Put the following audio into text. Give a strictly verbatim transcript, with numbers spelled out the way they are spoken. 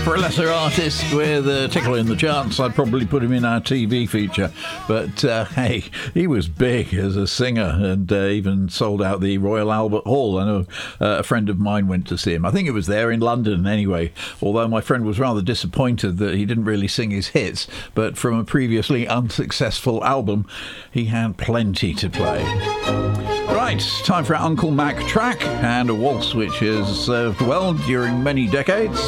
For a lesser artist with a tickle in the charts, I'd probably put him in our T V feature. But, uh, hey, he was big as a singer and uh, even sold out the Royal Albert Hall. I know uh, a friend of mine went to see him. I think it was there in London anyway, although my friend was rather disappointed that he didn't really sing his hits. But from a previously unsuccessful album, he had plenty to play. Right, time for our Uncle Mac track and a waltz which has served well during many decades.